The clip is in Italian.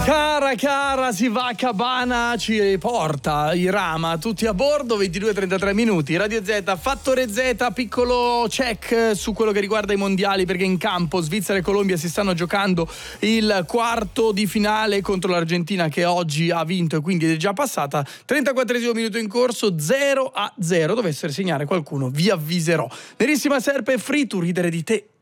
Cara, si va a Cabana, ci porta Irama, tutti a bordo, 22:33 minuti. Radio Z, Fattore Z, piccolo check su quello che riguarda i mondiali, perché in campo Svizzera e Colombia si stanno giocando il quarto di finale contro l'Argentina, che oggi ha vinto e quindi è già passata. 34esimo minuto in corso, 0-0. Dovesse segnare qualcuno, vi avviserò. Nerissima Serpe, Free to ridere di te.